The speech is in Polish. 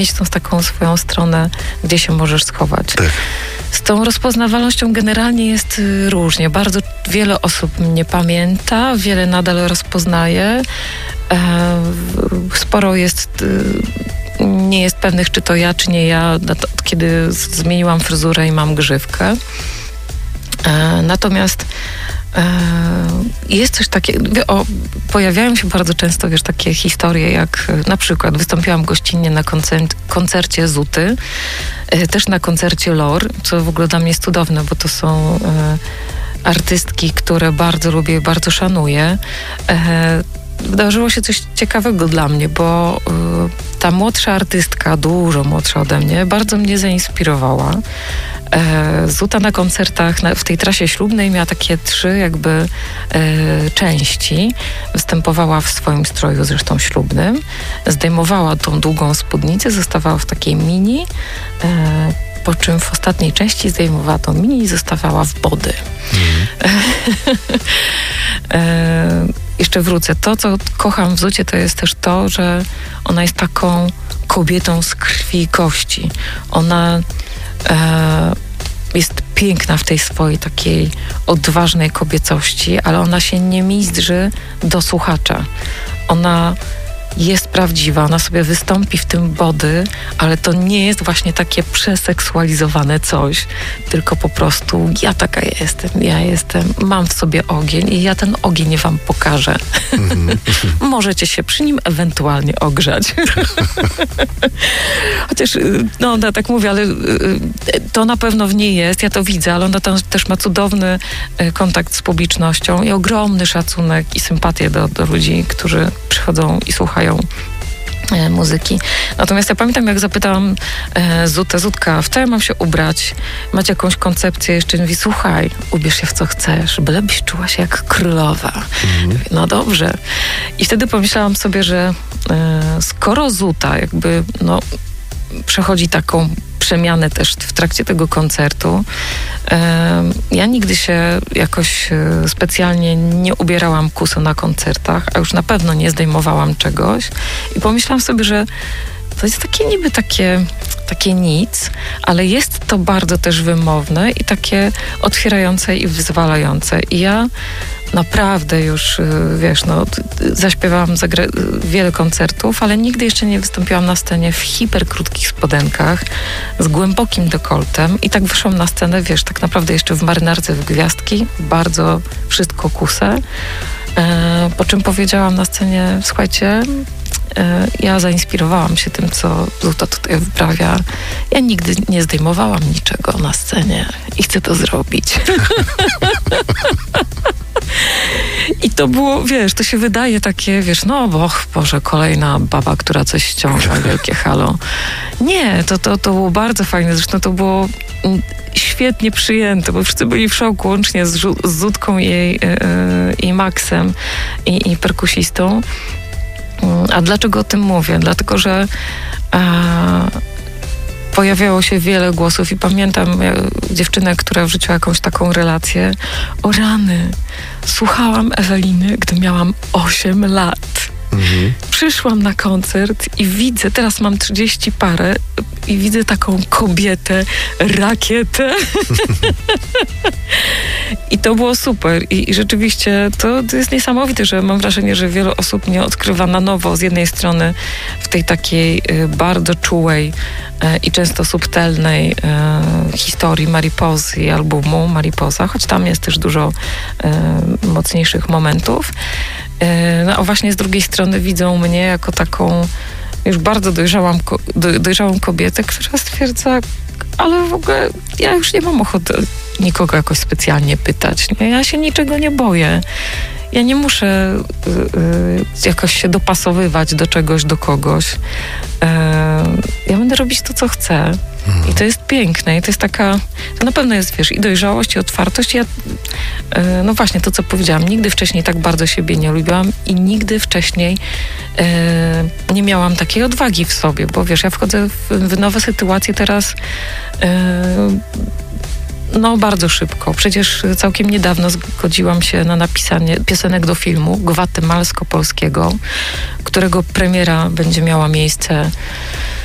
mieć tą taką swoją stronę, gdzie się możesz schować. Tak. Z tą rozpoznawalnością generalnie jest różnie. Bardzo wiele osób mnie pamięta, wiele nadal rozpoznaje. Sporo jest, nie jest pewnych, czy to ja, czy nie ja, kiedy zmieniłam fryzurę i mam grzywkę. Natomiast jest coś takiego, pojawiają się bardzo często, takie historie, jak na przykład wystąpiłam gościnnie na koncercie Zuty, też na koncercie Lor, co w ogóle dla mnie jest cudowne, bo to są artystki, które bardzo lubię i bardzo szanuję. Wydarzyło się coś ciekawego dla mnie, bo ta młodsza artystka, dużo młodsza ode mnie, bardzo mnie zainspirowała. Zuta na koncertach w tej trasie ślubnej miała takie 3 części. Występowała w swoim stroju zresztą ślubnym, zdejmowała tą długą spódnicę, zostawała w takiej mini, po czym w ostatniej części zdejmowała tą mini i zostawała w body. Jeszcze wrócę. To, co kocham w Zucie, to jest też to, że ona jest taką kobietą z krwi i kości. Ona jest piękna w tej swojej takiej odważnej kobiecości, ale ona się nie mizdrzy do słuchacza. Ona jest prawdziwa, ona sobie wystąpi w tym body, ale to nie jest właśnie takie przeseksualizowane coś, tylko po prostu ja taka jestem, mam w sobie ogień i ja ten ogień wam pokażę. Możecie się przy nim ewentualnie ogrzać. Chociaż, no ona tak mówi, ale to na pewno w niej jest, ja to widzę, ale ona też ma cudowny kontakt z publicznością i ogromny szacunek i sympatię do ludzi, którzy przychodzą i słuchają muzyki. Natomiast ja pamiętam, jak zapytałam Zutę, Zutka, w co ja mam się ubrać? Macie jakąś koncepcję? Jeszcze mówi, słuchaj, ubierz się w co chcesz, bylebyś czuła się jak królowa. No dobrze. I wtedy pomyślałam sobie, że skoro Zuta przechodzi taką przemianę też w trakcie tego koncertu. Ja nigdy się jakoś specjalnie nie ubierałam kuso na koncertach, a już na pewno nie zdejmowałam czegoś. I pomyślałam sobie, że to jest takie niby takie nic, ale jest to bardzo też wymowne i takie otwierające i wyzwalające. I ja naprawdę już, zaśpiewałam wiele koncertów, ale nigdy jeszcze nie wystąpiłam na scenie w hiperkrótkich spodenkach, z głębokim dekoltem i tak wyszłam na scenę, tak naprawdę jeszcze w marynarce w gwiazdki, bardzo wszystko kusę, po czym powiedziałam na scenie, słuchajcie, ja zainspirowałam się tym, co Zuta tutaj wyprawia. Ja nigdy nie zdejmowałam niczego na scenie i chcę to zrobić. I to było, to się wydaje takie, Boże, kolejna baba, która coś ściąga, wielkie halo. Nie, to było bardzo fajne. Zresztą to było świetnie przyjęte, bo wszyscy byli w szoku, łącznie z Zutką i Maxem i perkusistą. A dlaczego o tym mówię? Dlatego, że pojawiało się wiele głosów i pamiętam dziewczynę, która wrzuciła jakąś taką relację. O rany, słuchałam Eweliny, gdy miałam 8 lat. Przyszłam na koncert i widzę, teraz mam 30 parę i widzę taką kobietę, rakietę. I to było super. I rzeczywiście to jest niesamowite, że mam wrażenie, że wiele osób mnie odkrywa na nowo z jednej strony w tej takiej bardzo czułej i często subtelnej historii Maripozy i albumu Maripoza, choć tam jest też dużo mocniejszych momentów. A właśnie z drugiej strony widzą mnie jako taką już bardzo dojrzałą kobietę, która stwierdza, ale w ogóle ja już nie mam ochoty nikogo jakoś specjalnie pytać. Nie? Ja się niczego nie boję. Ja nie muszę jakoś się dopasowywać do czegoś, do kogoś. Ja będę robić to, co chcę. I to jest piękne. I to jest taka... To na pewno jest, i dojrzałość, i otwartość. Ja, no właśnie, to, co powiedziałam. Nigdy wcześniej tak bardzo siebie nie lubiłam i nigdy wcześniej nie miałam takiej odwagi w sobie. Bo ja wchodzę w nowe sytuacje teraz bardzo szybko. Przecież całkiem niedawno zgodziłam się na napisanie piosenek do filmu gwatemalsko-polskiego, którego premiera będzie miała miejsce